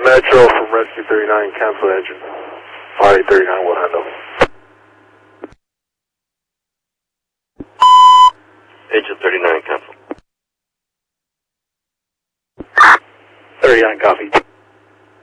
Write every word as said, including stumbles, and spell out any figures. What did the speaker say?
Metro from Rescue thirty-nine, cancel engine. R eight thirty-nine will handle. Agent thirty-nine, cancel. thirty-nine, copy.